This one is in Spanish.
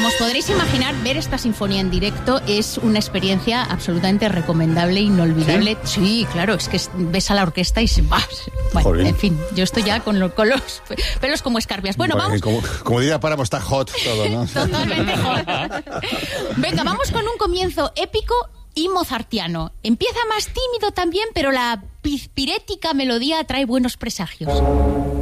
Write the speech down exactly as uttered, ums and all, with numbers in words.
como os podréis imaginar, ver esta sinfonía en directo es una experiencia absolutamente recomendable, inolvidable. Sí, sí, claro, es que ves a la orquesta y se va. Bueno, Jolín. En fin, yo estoy ya con, lo, con los pelos como escarpias. Bueno, bueno vamos. Como, como diría Páramo, está hot todo, ¿no? Totalmente hot. Venga, vamos con un comienzo épico y mozartiano. Empieza más tímido también, pero la pirética melodía trae buenos presagios.